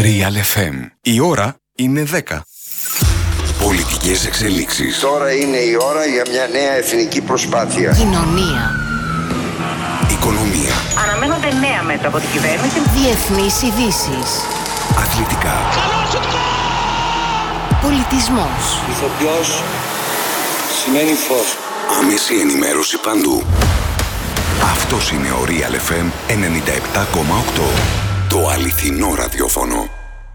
Real FM. Η ώρα είναι 10. Πολιτικές εξελίξεις. Τώρα είναι η ώρα για μια νέα εθνική προσπάθεια. Κοινωνία. Οικονομία. Αναμένονται νέα μέτρα από την κυβέρνηση. Διεθνείς ειδήσεις. Αθλητικά. Πολιτισμός. Ηθοποιός σημαίνει φως. Άμεση ενημέρωση παντού. Αυτός είναι ο Real FM 97,8. Το αληθινό ραδιόφωνο.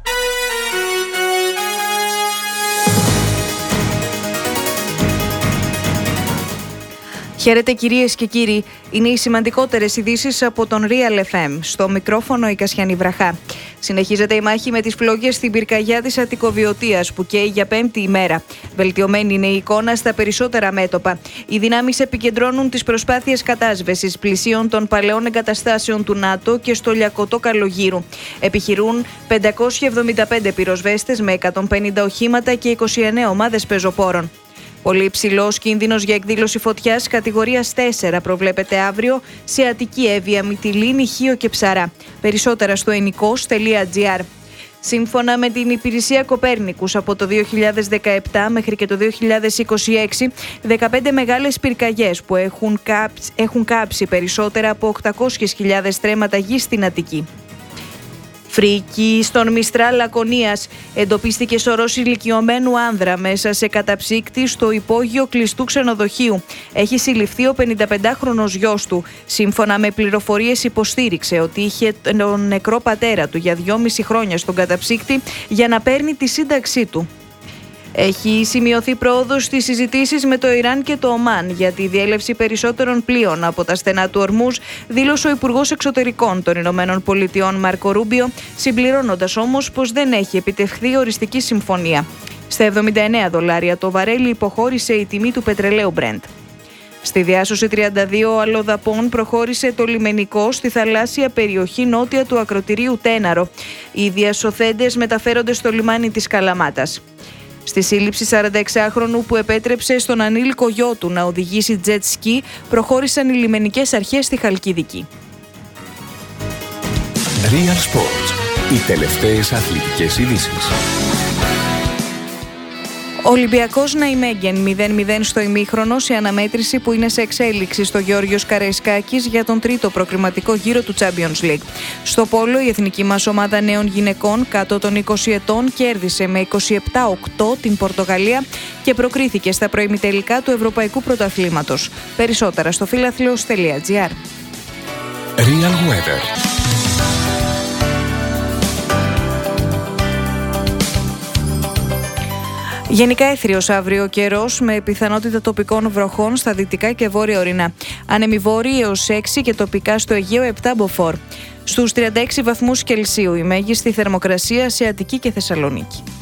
Χαίρετε κυρίες και κύριοι, είναι οι σημαντικότερες ειδήσεις από τον Real FM. Στο μικρόφωνο η Κασιανή Βραχά. Συνεχίζεται η μάχη με τις φλόγες στην πυρκαγιά της Αττικοβιωτίας που καίει για 5η ημέρα. Βελτιωμένη είναι η εικόνα στα περισσότερα μέτωπα. Οι δυνάμεις επικεντρώνουν τις προσπάθειες κατάσβεσης πλησίων των παλαιών εγκαταστάσεων του ΝΑΤΟ και στο Λιακωτό Καλογύρου. Επιχειρούν 575 πυροσβέστες με 150 οχήματα και 29 ομάδες πεζοπόρων. Πολύ υψηλός κίνδυνος για εκδήλωση φωτιάς κατηγορίας 4 προβλέπεται αύριο σε Αττική, Εύβοια, Μυτιλήνη, Χίο και Ψαρά. Περισσότερα στο ennikos.gr. Σύμφωνα με την υπηρεσία Κοπέρνικους, από το 2017 μέχρι και το 2026, 15 μεγάλες πυρκαγιές που έχουν κάψει περισσότερα από 800.000 στρέμματα γης στην Αττική. Φρίκη στον Μιστράλ Λακωνίας. Εντοπίστηκε σωρός ηλικιωμένου άνδρα μέσα σε καταψύκτη στο υπόγειο κλειστού ξενοδοχείου. Έχει συλληφθεί ο 55χρονος γιος του. Σύμφωνα με πληροφορίες, υποστήριξε ότι είχε τον νεκρό πατέρα του για 2,5 χρόνια στον καταψύκτη για να παίρνει τη σύνταξή του. Έχει σημειωθεί πρόοδος στις συζητήσεις με το Ιράν και το Ομάν για τη διέλευση περισσότερων πλοίων από τα στενά του Ορμούζ, δήλωσε ο Υπουργός Εξωτερικών των Ηνωμένων Πολιτειών Μάρκο Ρούμπιο, συμπληρώνοντας όμως πως δεν έχει επιτευχθεί οριστική συμφωνία. Στα $79 το βαρέλι υποχώρησε η τιμή του πετρελαίου Brent. Στη διάσωση 32 αλλοδαπών προχώρησε το λιμενικό στη θαλάσσια περιοχή νότια του ακρωτηρίου Τέναρο. Οι διασωθέντες μεταφέρονται στο λιμάνι της Καλαμάτας. Στη σύλληψη 46χρονου που επέτρεψε στον ανήλικο γιο του να οδηγήσει jet ski, προχώρησαν οι λιμενικές αρχές στη Χαλκιδική. Real Sports. Οι τελευταίες αθλητικές ειδήσεις. Ολυμπιακός Ναϊμέγγεν 0-0 στο ημίχρονο σε αναμέτρηση που είναι σε εξέλιξη στο Γεώργιος Καραϊσκάκης για τον τρίτο προκριματικό γύρο του Champions League. Στο πόλο η εθνική μας ομάδα νέων γυναικών κάτω των 20 ετών κέρδισε με 27-8 την Πορτογαλία και προκρίθηκε στα προημιτελικά του Ευρωπαϊκού Πρωταθλήματος. Περισσότερα στο philathlos.gr. Real Weather. Γενικά έθριος αύριο ο καιρός με πιθανότητα τοπικών βροχών στα δυτικά και βόρεια ορεινά. Άνεμοι βόρειοι έως 6 και τοπικά στο Αιγαίο 7 μποφόρ. Στους 36 βαθμούς Κελσίου η μέγιστη θερμοκρασία σε Αττική και Θεσσαλονίκη.